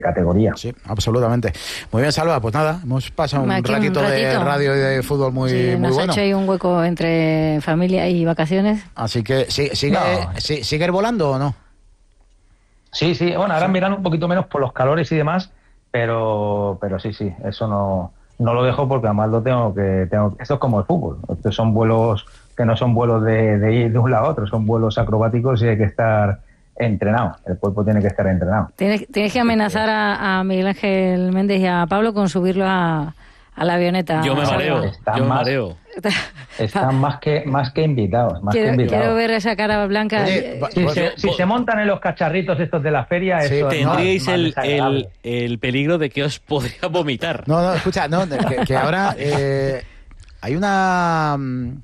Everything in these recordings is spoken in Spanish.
categoría. Sí, absolutamente. Muy bien, Salva, pues nada, hemos pasado un ratito de radio y de fútbol muy nos bueno. Ha hecho ahí un hueco entre familia y vacaciones. Así que, ¿sigue volando o no? Sí, bueno, ahora en verano un poquito menos por los calores y demás, pero sí, eso no lo dejo porque además lo tengo que... Esto es como el fútbol, estos son vuelos que no son vuelos de ir de un lado a otro, son vuelos acrobáticos y hay que estar entrenado, el cuerpo tiene que estar entrenado. Tienes que amenazar a Miguel Ángel Méndez y a Pablo con subirlo a la avioneta. Yo me mareo. Están más que invitados. Quiero ver esa cara blanca. Oye, si se montan en los cacharritos estos de la feria, sí, eso tendríais el peligro de que os podría vomitar. No, escucha, que ahora hay una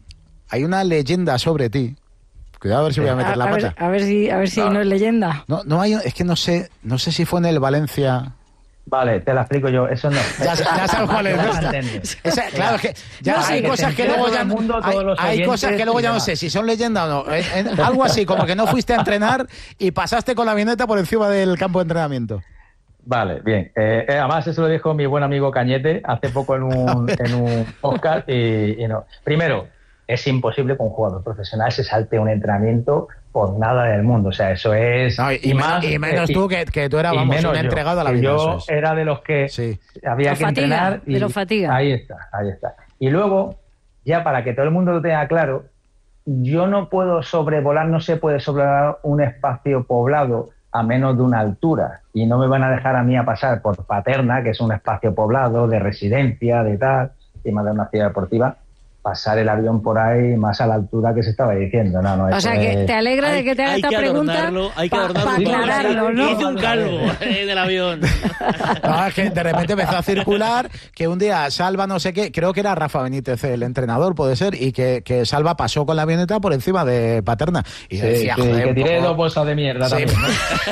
leyenda sobre ti. Cuidado a ver si voy a meter la pata. A ver si no es leyenda. No hay, es que no sé si fue en el Valencia. Vale, te la explico yo, eso no. Ya sabes cuál es. Claro, es que ya hay cosas que luego ya hay cosas que luego ya no sé si son leyenda o no. Algo así, como que no fuiste a entrenar y pasaste con la avioneta por encima del campo de entrenamiento. Vale, bien. Además, eso lo dijo mi buen amigo Cañete hace poco en un podcast y no. Primero, es imposible que un jugador profesional se salte un entrenamiento por nada del mundo. O sea, eso es... No, y menos tú, que tú eras, un entregado a la vida. Yo era de los que había que entrenar. De los fatiga. Ahí está. Y luego, ya para que todo el mundo lo tenga claro, yo no puedo sobrevolar, no se puede sobrevolar un espacio poblado a menos de una altura. Y no me van a dejar a mí a pasar por Paterna, que es un espacio poblado de residencia, de tal, encima de una ciudad deportiva, pasar el avión por ahí más a la altura que se estaba diciendo. O sea, que te alegra de que te haga esta pregunta para aclararlo, ¿no? Hice un calvo del avión. No, es que de repente empezó a circular que un día Salva no sé qué, creo que era Rafa Benítez el entrenador, puede ser, y que Salva pasó con la avioneta por encima de Paterna. Y decía, joder, que tiré 2 bolsas de mierda también, ¿no?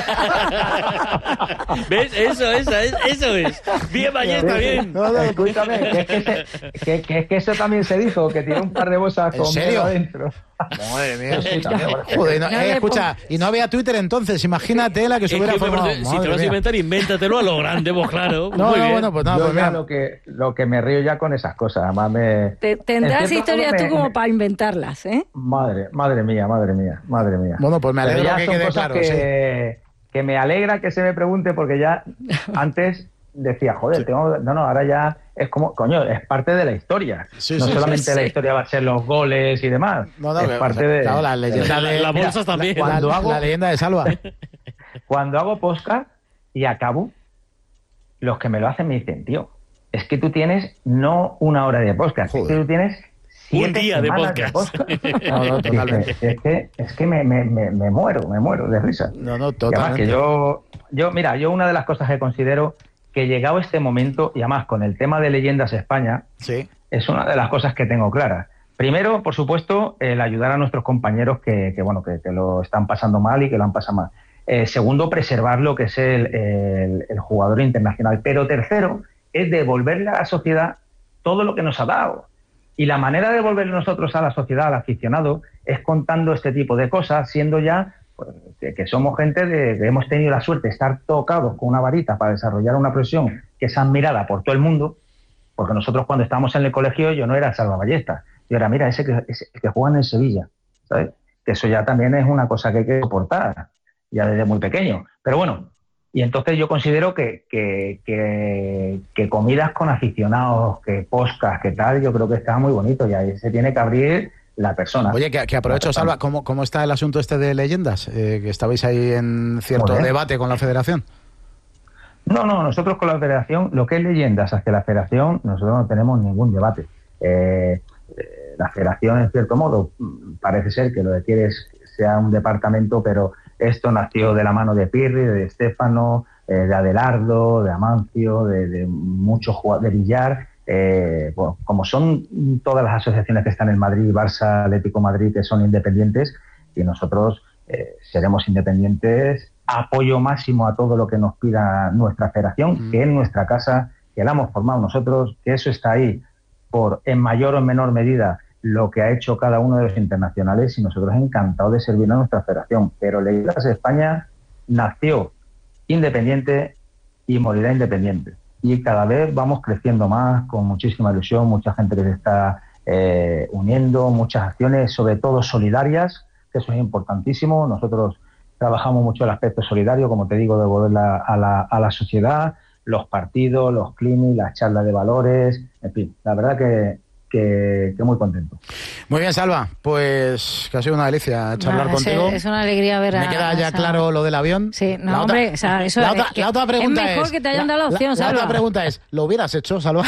¿Ves? Eso es. Bien, Ballesta, bien. No, escúchame, que es que eso también se dijo, que tiene un par de bolsas con mierda adentro. Madre mía. Joder, escucha, y no había Twitter entonces, imagínate la que se hubiera formado. Si te vas a inventar, invéntatelo a lo grande, vos, claro. No, bueno, pues nada. Yo ya lo que me río ya con esas cosas, además tendrás historias tú como para inventarlas, ¿eh? Madre mía. Bueno, pues me alegro que quede claro. Que me alegra que se me pregunte, porque ya antes decía, joder, ahora ya es como, coño, es parte de la historia. No solamente la historia va a ser los goles y demás. Es parte de... Claro, la leyenda de... Las bolsas también. La leyenda de Salva. Cuando hago podcast y acabo, los que me lo hacen me dicen, tío, es que tú tienes no 1 hora de podcast, es que tú tienes 7 un día de podcast. No, totalmente. Es que me muero de risa. No, totalmente. Y además que yo una de las cosas que considero que llegado este momento, y además con el tema de Leyendas España, es una de las cosas que tengo claras. Primero, por supuesto, el ayudar a nuestros compañeros que lo están pasando mal y que lo han pasado mal. Segundo, preservar lo que es el jugador internacional. Pero tercero, es devolverle a la sociedad todo lo que nos ha dado. Y la manera de devolverle nosotros a la sociedad, al aficionado, es contando este tipo de cosas, siendo ya... que somos gente que hemos tenido la suerte de estar tocados con una varita para desarrollar una profesión que es admirada por todo el mundo, porque nosotros cuando estábamos en el colegio yo no era Salva Ballesta, yo era, mira, ese que juega en el Sevilla, ¿sabes? Que eso ya también es una cosa que hay que soportar, ya desde muy pequeño. Pero bueno, y entonces yo considero que comidas con aficionados, que podcast, que tal, yo creo que está muy bonito y ahí se tiene que abrir la persona. Oye, que aprovecho, Salva, ¿cómo está el asunto este de leyendas? Que estabais ahí en cierto debate con la federación. No, nosotros con la federación, lo que es leyendas hacia la federación, nosotros no tenemos ningún debate. La federación, en cierto modo, parece ser que lo que quiere es que sea un departamento, pero esto nació de la mano de Pirri, de Estéfano, de Adelardo, de Amancio, de muchos jugadores, de Villar. Como son todas las asociaciones que están en Madrid, Barça, Atlético Madrid, que son independientes, y nosotros seremos independientes, apoyo máximo a todo lo que nos pida nuestra federación, que es nuestra casa, que la hemos formado nosotros, que eso está ahí por, en mayor o menor medida, lo que ha hecho cada uno de los internacionales, y nosotros encantados de servir a nuestra federación. Pero Leyendas España nació independiente y morirá independiente. Y cada vez vamos creciendo más, con muchísima ilusión, mucha gente que se está uniendo, muchas acciones, sobre todo solidarias, que eso es importantísimo. Nosotros trabajamos mucho el aspecto solidario, como te digo, devolver a la sociedad, los partidos, los clinics, las charlas de valores, en fin, la verdad que muy contento. Muy bien, Salva, pues que ha sido una delicia charlar contigo. Es una alegría ver Me queda ya claro lo del avión. Sí, no, hombre, o sea, eso la otra pregunta es mejor que te hayan dado la opción, Salva. La otra pregunta es, ¿lo hubieras hecho, Salva?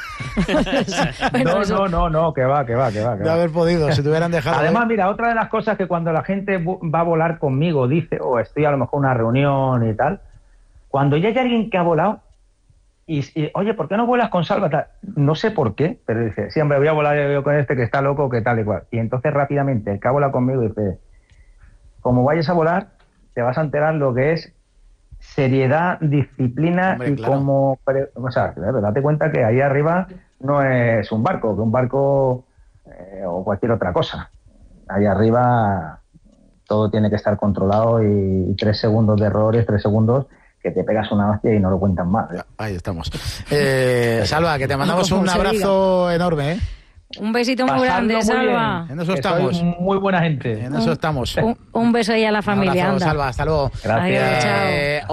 Bueno, no, que va. De haber podido, si te hubieran dejado. Además, mira, otra de las cosas que cuando la gente va a volar conmigo dice, estoy a lo mejor en una reunión y tal, cuando ya hay alguien que ha volado, y oye, ¿por qué no vuelas con Salva? No sé por qué, pero dice, sí, hombre, voy a volar yo con este que está loco, que tal y cual. Y entonces rápidamente el que ha volado conmigo dice, como vayas a volar, te vas a enterar lo que es seriedad, disciplina, hombre, y claro. Como... O sea, date cuenta que ahí arriba no es un barco, que un barco o cualquier otra cosa. Ahí arriba todo tiene que estar controlado y 3 segundos de errores, 3 segundos... que te pegas una hostia y no lo cuentan más. Ahí estamos. Salva, que te mandamos un abrazo enorme, ¿eh? Un besito muy grande, Salva. En eso estamos. Muy buena gente. En eso estamos. Un beso ahí a la familia. Un abrazo, Salva, hasta luego. Gracias.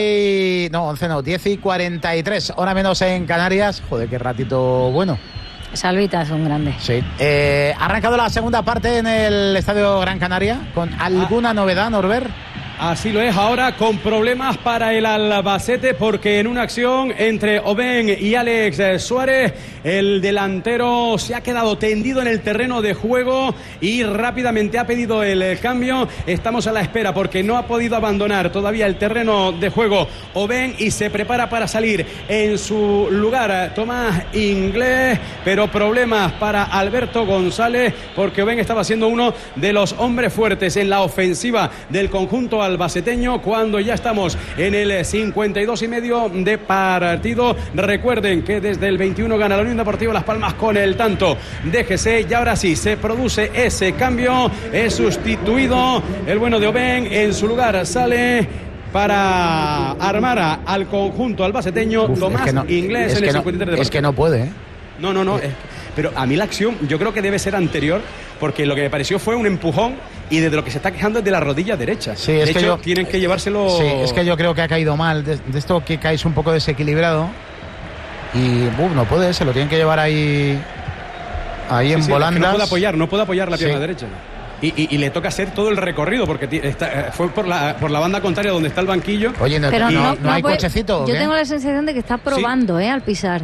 10 y 43, hora menos en Canarias. Joder, qué ratito bueno. Salvita es un grande. Sí. Ha arrancado la segunda parte en el Estadio Gran Canaria. ¿Con alguna novedad, Norbert? Así lo es ahora, con problemas para el Albacete, porque en una acción entre Oben y Alex Suárez, el delantero se ha quedado tendido en el terreno de juego y rápidamente ha pedido el cambio. Estamos a la espera porque no ha podido abandonar todavía el terreno de juego Oben y se prepara para salir en su lugar Tomás Inglés, pero problemas para Alberto González, porque Oben estaba siendo uno de los hombres fuertes en la ofensiva del conjunto albaceteño cuando ya estamos en el 52 y medio de partido. Recuerden que desde el 21 gana la Unión Deportiva Las Palmas con el tanto de GC y ahora sí se produce ese cambio. Es sustituido el bueno de Oben, en su lugar sale para armar al conjunto albaceteño Tomás Inglés en el 53 de partido. Es que no puede, ¿eh? No. Pero a mí la acción yo creo que debe ser anterior, porque lo que me pareció fue un empujón y de lo que se está quejando es de la rodilla derecha. Sí, de hecho, tienen que llevárselo... Sí, es que yo creo que ha caído mal. De esto que caes un poco desequilibrado y no puede, se lo tienen que llevar ahí en volandas. No puede apoyar la pierna derecha. Y le toca hacer todo el recorrido porque fue por la banda contraria donde está el banquillo. Oye, no hay cochecito. Yo tengo la sensación de que está probando al pisar.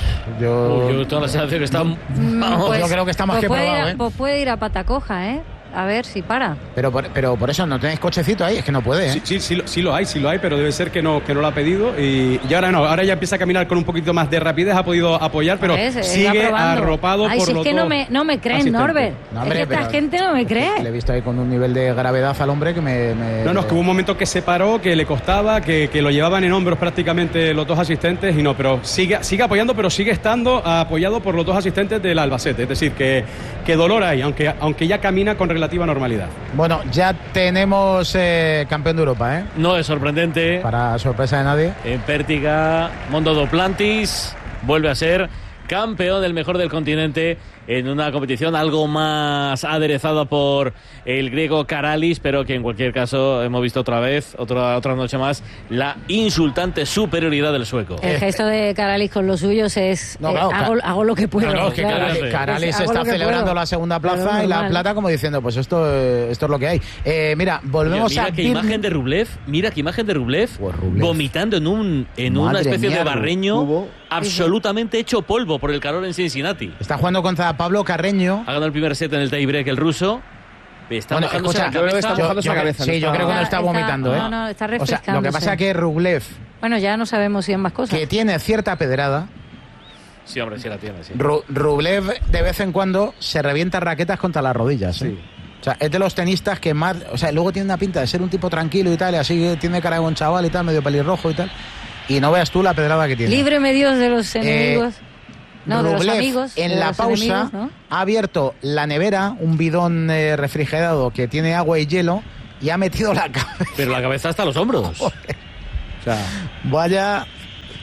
Yo tengo la sensación que está... yo creo que está más que probado, Pues puede ir a pata coja, a ver si para. Pero por eso no tenéis cochecito ahí, es que no puede, ¿eh? Sí lo hay, pero debe ser que no lo ha pedido y ahora no, ahora ya empieza a caminar con un poquito más de rapidez, ha podido apoyar, pero sigue arropado por los dos. Es que no me creen, Norbert. No, hombre, es que esta gente no me cree. Le he visto ahí con un nivel de gravedad al hombre que me... No, es que hubo un momento que se paró, que le costaba, que lo llevaban en hombros prácticamente los dos asistentes y no, pero sigue apoyando, pero sigue estando apoyado por los dos asistentes del Albacete, es decir, que dolor hay, aunque ya camina con relativa normalidad. Bueno, ya tenemos campeón de Europa, ¿eh? No es sorprendente. Para sorpresa de nadie. En Pértiga, Mondo Duplantis vuelve a ser campeón del mejor del continente en una competición algo más aderezada por el griego Karalis, pero que en cualquier caso hemos visto otra vez, otra noche más, la insultante superioridad del sueco. El gesto de Karalis con los suyos es hago lo que puedo. No, es que Karalis está celebrando la segunda plaza y la plata como diciendo, pues esto es lo que hay. Mira, volvemos mira qué imagen de Rublev, pues vomitando en una especie de barreño absolutamente hecho polvo por el calor en Cincinnati. Está jugando contra Pablo Carreño. Ha ganado el primer set en el tiebreak el ruso. Está mojándose la cabeza. Sí, yo creo que no está vomitando, No, está refrescándose. O sea, lo que pasa es que Rublev... Bueno, ya no sabemos si hay más cosas. Que tiene cierta pedrada. Sí, hombre, sí la tiene, sí. Rublev de vez en cuando se revienta raquetas contra las rodillas, ¿eh? Sí. O sea, es de los tenistas que más... O sea, luego tiene una pinta de ser un tipo tranquilo y tal, y así tiene cara de buen chaval y tal, medio pelirrojo y tal. Y no veas tú la pedrada que tiene. Líbreme Dios de los enemigos. No, de los amigos. En la pausa enemigos, ¿no? Ha abierto la nevera, un bidón refrigerado que tiene agua y hielo, y ha metido la cabeza. Pero la cabeza hasta los hombros. O sea, vaya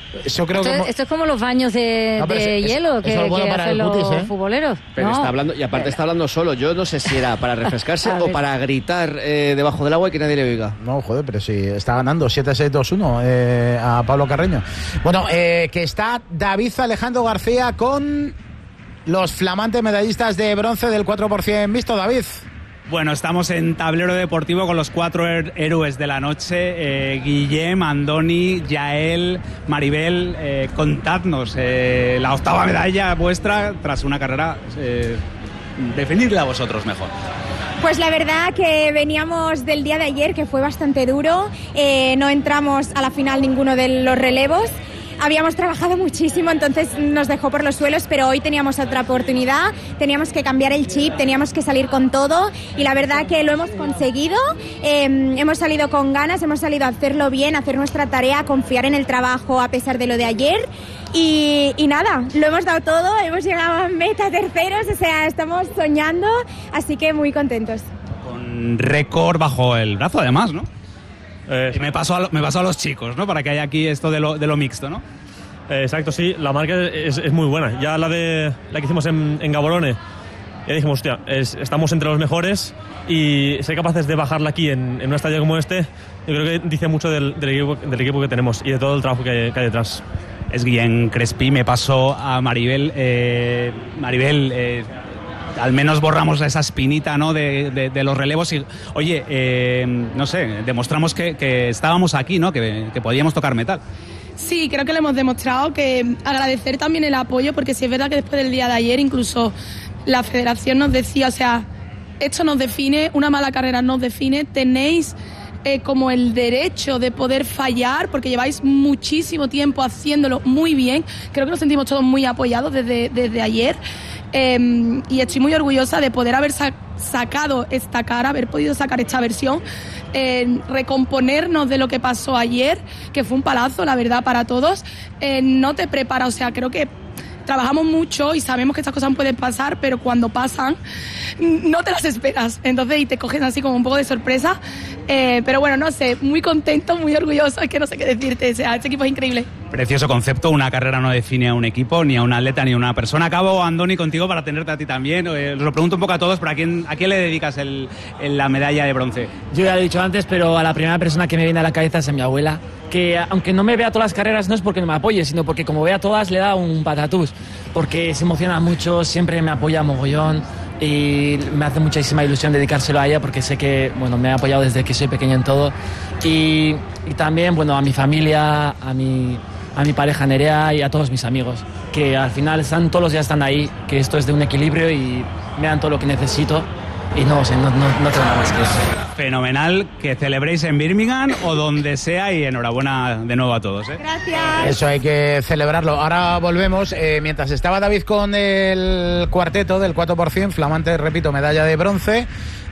Eso creo esto es como los baños de hielo que hacen los futboleros. Pero está hablando, y aparte está hablando solo. Yo no sé si era para refrescarse o para gritar debajo del agua y que nadie le oiga. No, joder, pero sí, está ganando 7-6-2-1 a Pablo Carreño. Bueno, que está David Alejandro García con los flamantes medallistas de bronce del 4x100 mixto. David. Bueno, estamos en tablero deportivo con los 4 héroes de la noche, Guillem, Andoni, Yael, Maribel. Contadnos la 8ª medalla vuestra tras una carrera, definidla vosotros mejor. Pues la verdad que veníamos del día de ayer, que fue bastante duro, no entramos a la final ninguno de los relevos. Habíamos trabajado muchísimo, entonces nos dejó por los suelos, pero hoy teníamos otra oportunidad, teníamos que cambiar el chip, teníamos que salir con todo y la verdad que lo hemos conseguido. Hemos salido con ganas, hemos salido a hacerlo bien, a hacer nuestra tarea, a confiar en el trabajo a pesar de lo de ayer y nada, lo hemos dado todo, hemos llegado a meta terceros, o sea, estamos soñando, así que muy contentos. Con récord bajo el brazo además, ¿no? Y me paso a los chicos, ¿no? Para que haya aquí esto de lo mixto, ¿no? Exacto, sí, la marca es muy buena. Ya la que hicimos en Gaborone, ya dijimos, hostia, estamos entre los mejores y ser capaces de bajarla aquí en un estadio como este, yo creo que dice mucho del equipo que tenemos y de todo el trabajo que hay detrás. Es Guillem Crespi, me paso a Maribel. Maribel, al menos borramos esa espinita, ¿no? de los relevos y, oye, no sé, demostramos que estábamos aquí, ¿no? Que podíamos tocar metal. Sí, creo que lo hemos demostrado, que agradecer también el apoyo, porque sí es verdad que después del día de ayer incluso la federación nos decía, o sea, esto nos define, una mala carrera nos define, tenéis como el derecho de poder fallar, porque lleváis muchísimo tiempo haciéndolo muy bien. Creo que nos sentimos todos muy apoyados desde ayer. Y estoy muy orgullosa de poder haber sacado esta cara, haber podido sacar esta versión, recomponernos de lo que pasó ayer, que fue un palazo, la verdad, para todos. No te prepara, o sea, creo que trabajamos mucho y sabemos que estas cosas pueden pasar, pero cuando pasan no te las esperas, entonces y te coges así como un poco de sorpresa, pero bueno, no sé, muy contento, muy orgulloso, es que no sé qué decirte, o sea, este equipo es increíble. Precioso concepto, una carrera no define a un equipo, ni a un atleta, ni a una persona. Acabo, Andoni, contigo para tenerte a ti también. Os lo pregunto un poco a todos, pero ¿a quién le dedicas la medalla de bronce? Yo ya lo he dicho antes, pero a la primera persona que me viene a la cabeza es a mi abuela, que aunque no me vea todas las carreras no es porque no me apoye, sino porque como vea todas le da un patatús, porque se emociona mucho, siempre me apoya mogollón y me hace muchísima ilusión dedicárselo a ella porque sé que, bueno, me ha apoyado desde que soy pequeño en todo y también, bueno, a mi familia, a mi pareja Nerea y a todos mis amigos, que al final todos los días están ahí, que esto es de un equilibrio y me dan todo lo que necesito y no tengo nada más que eso. Fenomenal, que celebréis en Birmingham o donde sea y enhorabuena de nuevo a todos. Gracias. Eso hay que celebrarlo. Ahora volvemos. Mientras estaba David con el cuarteto del 4x100, flamante, repito, medalla de bronce,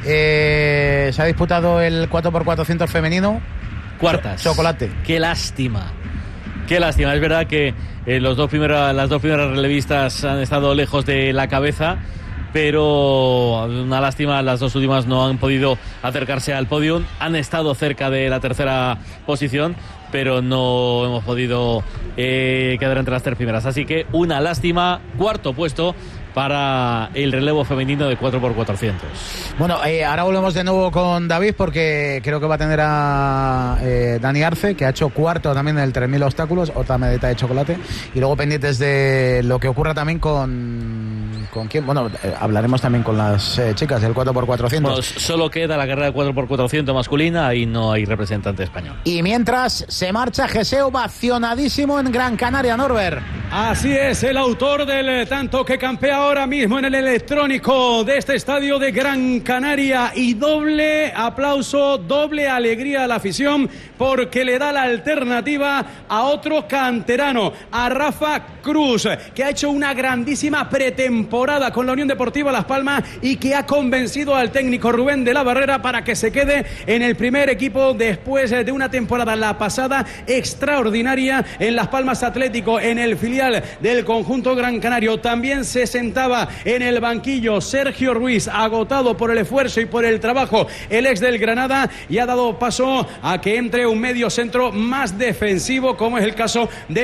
se ha disputado el 4x400 femenino. Cuartas. Chocolate. Qué lástima. Qué lástima. Es verdad que las dos primeras relevistas han estado lejos de la cabeza, pero una lástima, las dos últimas no han podido acercarse al podio, han estado cerca de la tercera posición, pero no hemos podido quedar entre las 3 primeras. Así que una lástima, cuarto puesto para el relevo femenino de 4x400. Bueno, ahora volvemos de nuevo con David porque creo que va a tener a Dani Arce, que ha hecho cuarto también en el 3000 obstáculos, otra medallita de chocolate, y luego pendientes de lo que ocurra también con quién. Bueno, hablaremos también con las chicas del 4x400. Bueno, solo queda la carrera de 4x400 masculina y no hay representante español. Y mientras se marcha Jesse ovacionadísimo en Gran Canaria, Norbert. Así es, el autor del tanto que campea ahora mismo en el electrónico de este estadio de Gran Canaria, y doble aplauso, doble alegría a la afición porque le da la alternativa a otro canterano, a Rafa Cruz, que ha hecho una grandísima pretemporada con la Unión Deportiva Las Palmas y que ha convencido al técnico Rubén de la Barrera para que se quede en el primer equipo después de una temporada, la pasada, extraordinaria en Las Palmas Atlético, en el filial del conjunto gran canario. También se sentaba en el banquillo Sergio Ruiz, agotado por el esfuerzo y por el trabajo, el ex del Granada, y ha dado paso a que entre un medio centro más defensivo, como es el caso de